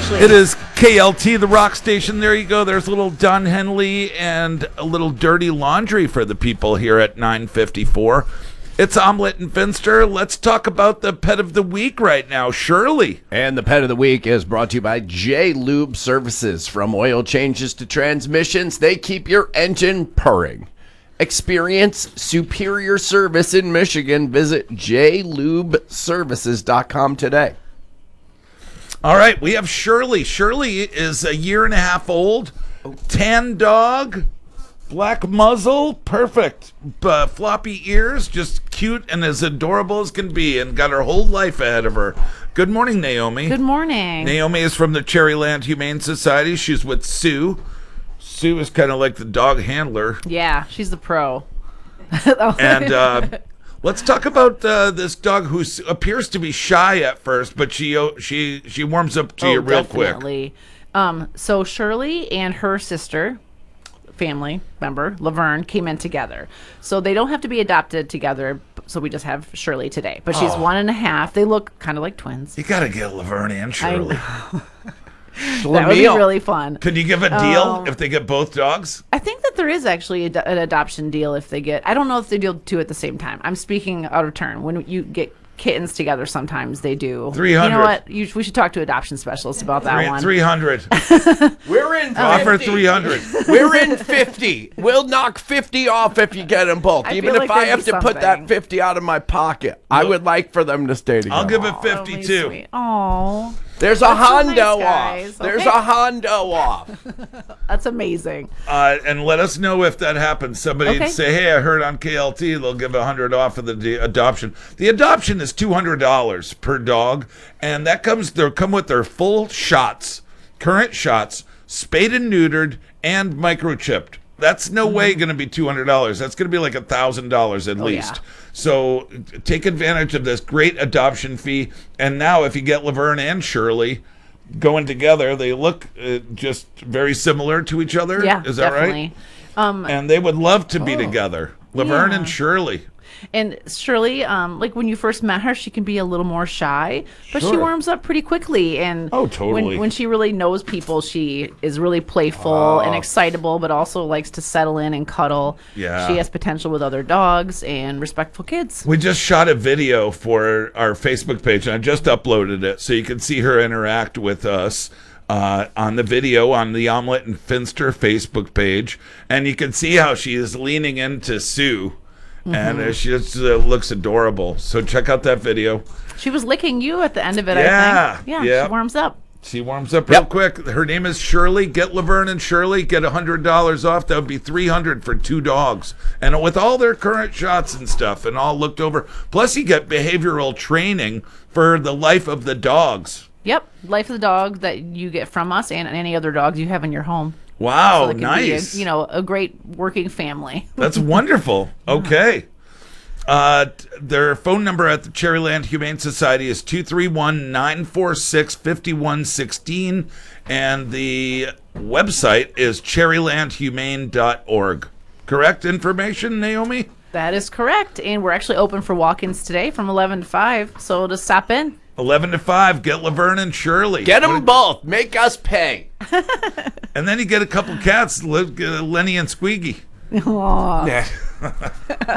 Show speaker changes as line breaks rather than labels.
actually.
It is KLT, the rock station. There you go. There's a little Don Henley and a little dirty laundry for the people here at 9:54. It's Omelette and Finster. Let's talk about the pet of the week right now, Shirley.
And the pet of the week is brought to you by J Lube Services. From oil changes to transmissions, they keep your engine purring. Experience superior service in Michigan. Visit jlubeservices.com today.
All right, we have Shirley. Shirley is a year and a half old, tan dog, black muzzle, perfect, floppy ears, just cute and as adorable as can be, and got her whole life ahead of her. Good morning, Naomi.
Good morning.
Naomi is from the Cherryland Humane Society. She's with Sue. Sue is kind of like the dog handler.
Yeah, she's the pro.
And let's talk about this dog who appears to be shy at first, but she warms up to you real
definitely. Quick. So Shirley and her sister, family member, Laverne, came in together. So they don't have to be adopted together. So we just have Shirley today. But she's 1.5. They look kind of like twins.
You got to get Laverne and Shirley.
That would be really fun.
Could you give a deal if they get both dogs?
I think that there is actually an adoption deal if they get. I don't know if they do two at the same time. I'm speaking out of turn. When you get kittens together, sometimes they do.
300.
You know what? We should talk to adoption specialists about that one.
300.
We're in 50.
Offer 300.
We're in 50. We'll knock 50 off if you get them both.
I
Even
feel
if
like
I
that'd
have
be
to put that
something.
50 out of my pocket, I would like for them to stay together.
I'll give it 52.
Oh,
There's a
That's so nice,
Hondo
guys.
off. There's
Okay.
a Hondo off.
that's amazing.
And let us know if that happens. Somebody
Okay.
say, hey, I heard on KLT they'll give 100 off of the adoption. The adoption is $200 per dog, and they'll come with their full shots, current shots, spayed and neutered, and microchipped. That's no way going to be $200. That's going to be like $1,000 at least.
yeah.
So take advantage of this great adoption fee. And now if you get Laverne and Shirley going together, they look just very similar to each other.
Yeah,
Is that
definitely.
right? And they would love to be together. Laverne
Yeah.
and Shirley.
And Shirley, like when you first met her, she can be a little more shy, but she
Sure.
warms up pretty quickly. And
Oh, totally.
when she really knows people, she is really playful and excitable, but also likes to settle in and cuddle.
Yeah.
She has potential with other dogs and respectful kids.
We just shot a video for our Facebook page, and I just uploaded it so you can see her interact with us on the video on the Omelette and Finster Facebook page. And you can see how she is leaning into Sue. And she just looks adorable. So check out that video.
She was licking you at the end of it,
Yeah,
I think. Yeah,
yeah.
she warms up.
She warms up real quick. Her name is Shirley. Get Laverne and Shirley. Get $100 off. That would be $300 for 2 dogs. And with all their current shots and stuff and all looked over. Plus you get behavioral training for the life of the dogs.
Yep, life of the dog that you get from us and any other dogs you have in your home.
Wow,
So it can
nice.
be a great working family.
That's wonderful. Okay. Their phone number at the Cherryland Humane Society is 231-946-5116. And the website is cherrylandhumane.org. Correct information, Naomi?
That is correct. And we're actually open for walk-ins today from 11 to 5. So just stop in.
11 to 5. Get Laverne and Shirley.
Get them both. Make us pay.
And then you get a couple cats, Lenny and Squeaky.
Aw.
Yeah.